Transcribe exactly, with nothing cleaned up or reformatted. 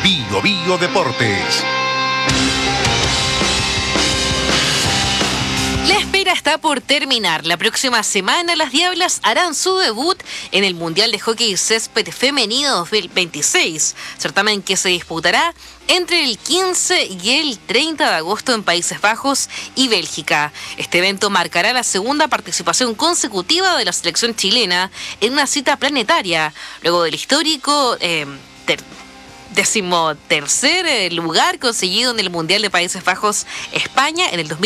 Bio Bio Deportes. La espera está por terminar. La próxima semana las Diablas harán su debut en el Mundial de Hockey Césped Femenino dos mil veintiséis, certamen que se disputará entre el quince y el treinta de agosto en Países Bajos y Bélgica. Este evento marcará la segunda participación consecutiva de la selección chilena en una cita planetaria, luego del histórico eh, ter- decimotercer lugar conseguido en el Mundial de Países Bajos España en el dos mil